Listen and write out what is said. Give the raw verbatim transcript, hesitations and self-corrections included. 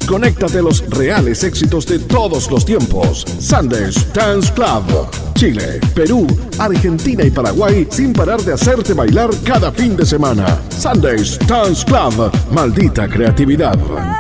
Conéctate a los reales éxitos de todos los tiempos. Sundays Dance Club. Chile, Perú, Argentina y Paraguay sin parar de hacerte bailar cada fin de semana. Sundays Dance Club. Maldita creatividad.